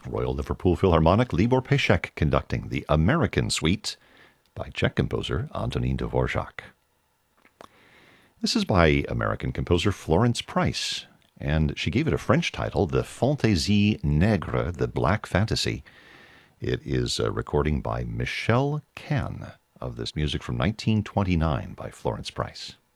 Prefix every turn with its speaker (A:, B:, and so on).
A: Royal Liverpool Philharmonic, Libor Pešek conducting the American Suite by Czech composer Antonín Dvorak. This is by American composer Florence Price, and she gave it a French title, the Fantaisie Nègre, the Black Fantasy. It is a recording by Michel Can of this music from 1929 by Florence Price.